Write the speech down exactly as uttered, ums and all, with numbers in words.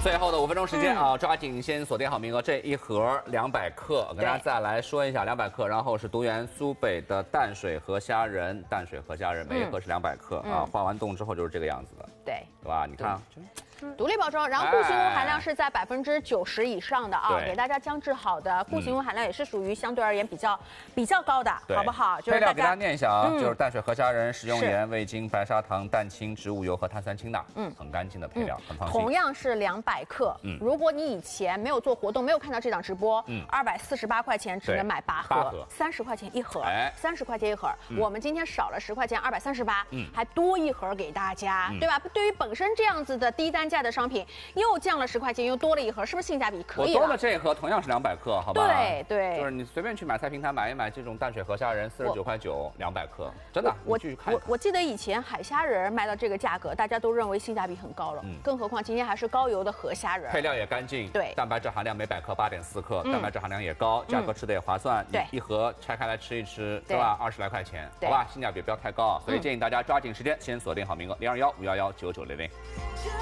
最后的五分钟时间啊，抓紧先锁定好名额，这一盒两百克，我跟大家再来说一下两百克，然后是独源苏北的淡水河虾仁，淡水河虾仁每一盒是两百克啊，化完冻之后就是这个样子的， 对， 对吧？你看。 独立包装，然后固形物含量是在百分之九十以上的啊，给大家姜制好的，固形物含量也是属于相对而言比较比较高的，好不好？ 配料给大家念一下啊，就是淡水河虾仁、食用盐、味精、白砂糖、蛋清、植物油和碳酸氢钠，嗯，很干净的配料，很放心。 同样是两百克，嗯，如果你以前没有做活动，没有看到这档直播，嗯，二百四十八块钱只能买八盒，三十块钱一盒，三十块钱一盒，我们今天少了十块钱，二百三十八，嗯，还多一盒给大家，对吧？对于本身这样子的低单价的商品。又降了十块钱，又多了一盒，是不是性价比可以了？ 我多了这一盒，同样是两百克，好吧？ 对对， 就是你随便去买菜平台买一买这种淡水河虾仁，四十九块九，两百克，真的。 我继续看。 我我记得以前海虾仁卖到这个价格，大家都认为性价比很高了，嗯，更何况今天还是高油的河虾仁， 配料也干净， 对， 蛋白质含量每百克八点四克，蛋白质含量也高，价格吃的也划算， 对， 一盒拆开来吃一吃，对吧？二十来块钱，好吧，性价比不要太高，所以建议大家抓紧时间先锁定好名额零二幺五幺幺九九零零。